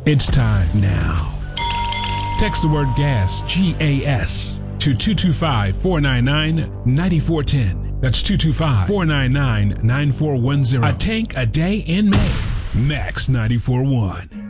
It's time now. Text the word gas, G-A-S, to 225-499-9410. That's 225-499-9410. A tank a day in May. Max 94.1.